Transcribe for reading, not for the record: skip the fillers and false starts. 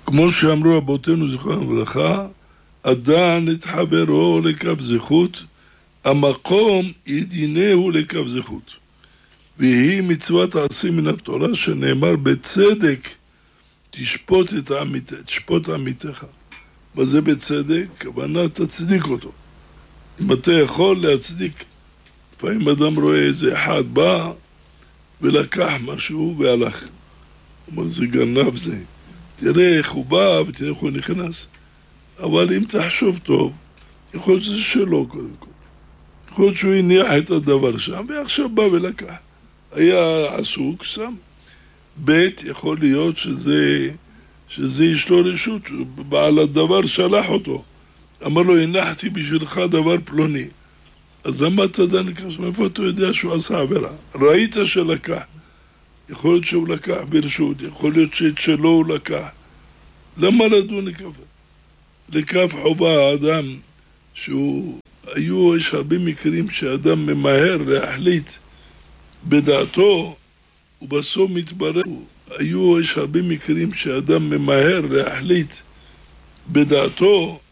כמו שאמרו רבותינו זכרם לברכה, אדן את חברו לקו זכות, המקום ידינהו לקו זכות. והיא מצוות עשה מן התורה שנאמר בצדק תשפוט עמיתך. מה זה בצדק? כוונה תצדיק אותו. אם אתה יכול להצדיק, לפעמים אדם רואה איזה אחד בא ולקח משהו והלך. הוא אומר, זה גנב זה. תראה איך הוא בא ותראה איך הוא נכנס. אבל אם תחשוב טוב, יכול להיות שזה שלו קודם כל. יכול להיות שהוא הניח את הדבר שם ועכשיו בא ולקח. היה עסוק, שם. ב' יכול להיות שזה יש לו רשות, בעל הדבר שלח אותו. אמר לו, הנחתי בשבילך דבר פלוני. אז למה אתה דן לקח? מאיפה אתה יודע שהוא עשה עבירה? ראית שלקח. יכול להיות שהוא לקח ברשות, יכול להיות שאת שלו הוא לקח. למה לדון לכף? לכף חובה האדם יש הרבה מקרים שאדם ממהר להחליט בדעתו ובסוף מתברר. יש הרבה מקרים שאדם ממהר להחליט בדעתו